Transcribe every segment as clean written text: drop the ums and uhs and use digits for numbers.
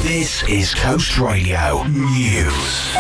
This is Coast Radio News.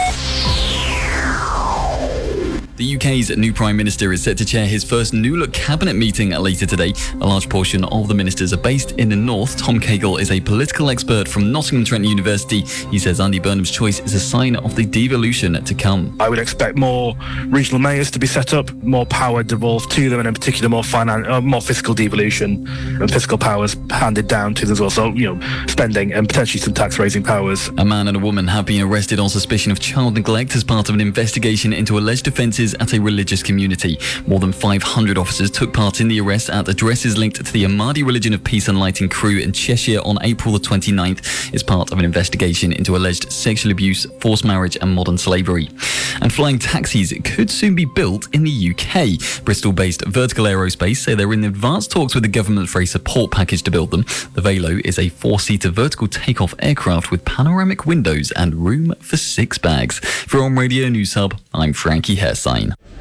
The UK's new Prime Minister is set to chair his first New Look cabinet meeting later today. A large portion of the ministers are based in the north. Tom Cagle is a political expert from Nottingham Trent University. He says Andy Burnham's choice is a sign of the devolution to come. I would expect more regional mayors to be set up, more power devolved to them, and in particular more fiscal devolution and fiscal powers handed down to them as well. So, spending and potentially some tax-raising powers. A man and a woman have been arrested on suspicion of child neglect as part of an investigation into alleged offences at a religious community. More than 500 officers took part in the arrest at addresses linked to the Ahmadi Religion of Peace and Light in Crewe in Cheshire on April the 29th. It's part of an investigation into alleged sexual abuse, forced marriage and modern slavery. And flying taxis could soon be built in the UK. Bristol-based Vertical Aerospace say they're in advanced talks with the government for a support package to build them. The Velo is a 4-seater vertical takeoff aircraft with panoramic windows and room for 6 bags. For On Radio News Hub, I'm Frankie Hairsign.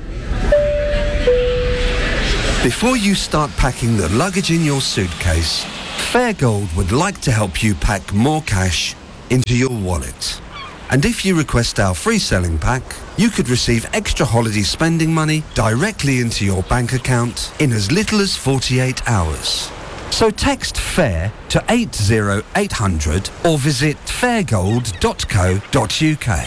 Before you start packing the luggage in your suitcase, Fairgold would like to help you pack more cash into your wallet. And if you request our free selling pack, you could receive extra holiday spending money directly into your bank account in as little as 48 hours. So text FAIR to 80800 or visit fairgold.co.uk.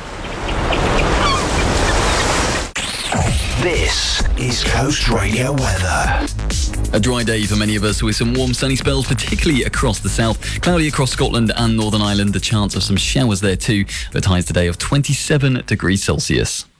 This is Coast Radio weather. A dry day for many of us with some warm sunny spells, particularly across the south. Cloudy across Scotland and Northern Ireland. The chance of some showers there too. With highs today of 27 degrees Celsius.